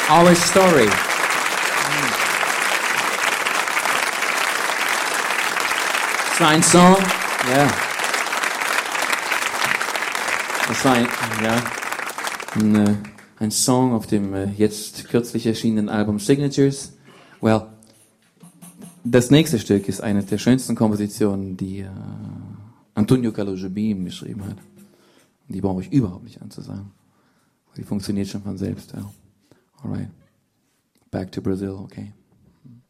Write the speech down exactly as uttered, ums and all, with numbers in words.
Our Story. Das war ein Song, ja. Das war ein, ja, ein, äh, ein Song auf dem äh, jetzt kürzlich erschienenen Album Signatures. Well, das nächste Stück ist eine der schönsten Kompositionen, die äh, Antonio Carlos Jobim geschrieben hat. Und die brauche ich überhaupt nicht anzusagen. Die funktioniert schon von selbst. Ja. Alright. Back to Brazil, okay.